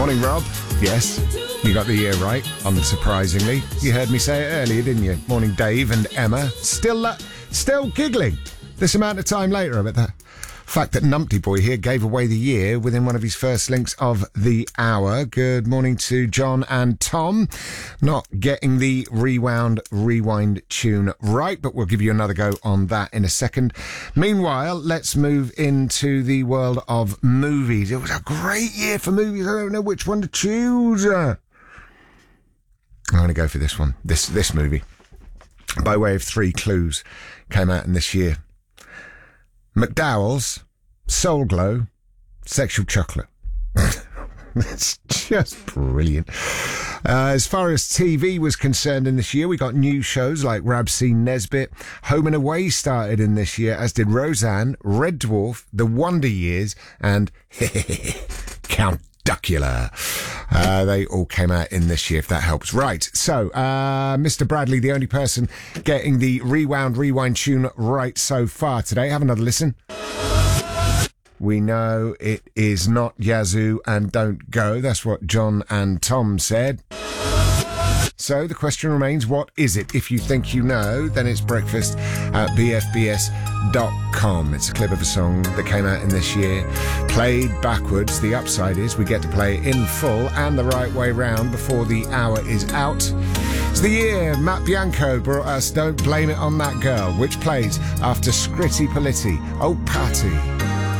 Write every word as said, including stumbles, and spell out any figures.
Morning, Rob. Yes, you got the year right, unsurprisingly. You heard me say it earlier, didn't you? Morning, Dave and Emma. Still, uh, still giggling this amount of time later about that fact that Numpty Boy here gave away the year within one of his first links of the hour. Good morning to John and Tom. Not getting the rewound, rewind tune right, but we'll give you another go on that in a second. Meanwhile, let's move into the world of movies. It was a great year for movies. I don't know which one to choose. I'm going to go for this one. This, this movie, by way of three clues, came out in this year. McDowell's, Soul Glow, Sexual Chocolate. It's just brilliant. Uh, as far as T V was concerned in this year, we got new shows like Rabsy Nesbitt. Home and Away started in this year, as did Roseanne, Red Dwarf, The Wonder Years, and Count Duckula. Uh, they all came out in this year, if that helps. Right, so uh, Mister Bradley, the only person getting the rewound, rewind tune right so far today. Have another listen. We know it is not Yazoo and Don't Go. That's what John and Tom said. So the question remains, what is it? If you think you know, then it's breakfast at b f b s dot com. It's a clip of a song that came out in this year, played backwards. The upside is we get to play it in full and the right way round before the hour is out. It's the year Matt Bianco brought us Don't Blame It on That Girl, which plays after Scritti Politti. Oh, Patty.